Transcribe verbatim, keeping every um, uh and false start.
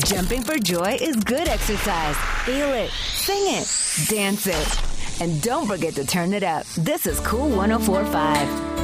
Jumping for joy is good exercise. Feel it, sing it, dance it. And don't forget to turn it up. This is Cool one oh four point five.